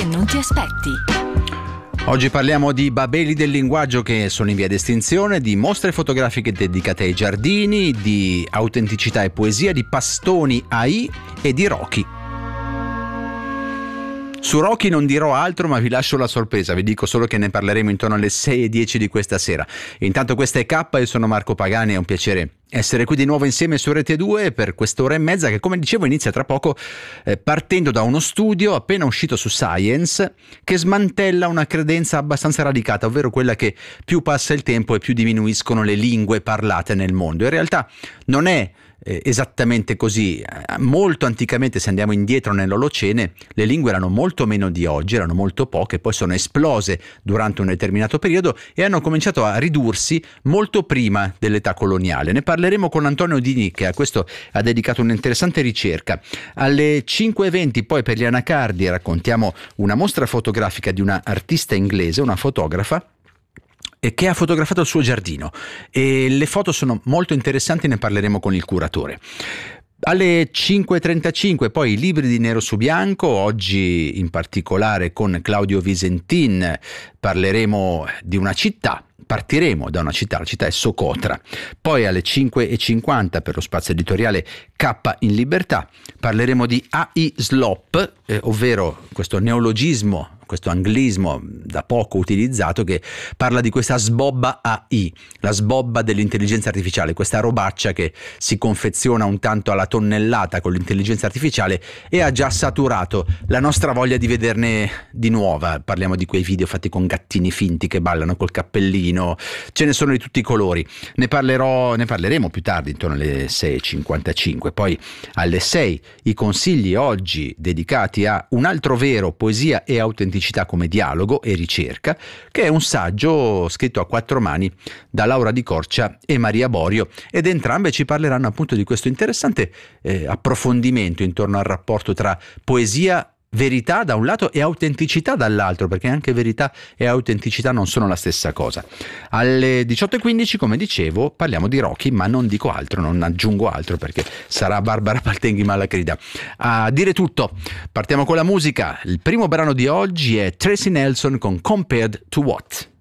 che non ti aspetti. Oggi parliamo di babeli del linguaggio che sono in via di estinzione, di mostre fotografiche dedicate ai giardini, di autenticità e poesia, di pastoni AI e di Rocky. Su Rocky non dirò altro, ma vi lascio la sorpresa, vi dico solo che ne parleremo intorno alle 6:10 di questa sera. Intanto questa è K e sono Marco Pagani, è un piacere essere qui di nuovo insieme su Rete 2 per quest'ora e mezza che, come dicevo, inizia tra poco partendo da uno studio appena uscito su Science che smantella una credenza abbastanza radicata, ovvero quella che più passa il tempo e più diminuiscono le lingue parlate nel mondo. In realtà non è esattamente così. Molto anticamente, se andiamo indietro nell'Olocene, le lingue erano molto meno di oggi, erano molto poche, poi sono esplose durante un determinato periodo e hanno cominciato a ridursi molto prima dell'età coloniale. Ne parleremo con Antonio Dini, che a questo ha dedicato un'interessante ricerca. Alle 5:20 poi per gli anacardi raccontiamo una mostra fotografica di una artista inglese, una fotografa, e che ha fotografato il suo giardino, e le foto sono molto interessanti, ne parleremo con il curatore. Alle 5:35 poi i libri di nero su bianco, oggi in particolare con Claudio Visentin parleremo di una città. Partiremo da una città, la città è Socotra. Poi alle 5:50 per lo spazio editoriale K in libertà parleremo di AI Slop, ovvero questo neologismo, questo anglismo da poco utilizzato che parla di questa sbobba AI, la sbobba dell'intelligenza artificiale, questa robaccia che si confeziona un tanto alla tonnellata con l'intelligenza artificiale e ha già saturato la nostra voglia di vederne di nuova. Parliamo di quei video fatti con gattini finti che ballano col cappellino, ce ne sono di tutti i colori. Ne parleremo più tardi, intorno alle 6:55. Poi alle 6 i consigli oggi dedicati a Un altro vero, poesia e autenticità come dialogo e ricerca, che è un saggio scritto a 4 mani da Laura Di Corcia e Maria Borio, ed entrambe ci parleranno appunto di questo interessante approfondimento intorno al rapporto tra poesia, verità da un lato e autenticità dall'altro, perché anche verità e autenticità non sono la stessa cosa. Alle 18:15, come dicevo, parliamo di Rocky, ma non dico altro, non aggiungo altro, perché sarà Barbara Paltenghi Malacrida a dire tutto. Partiamo con la musica. Il primo brano di oggi è Tracy Nelson con Compared to What?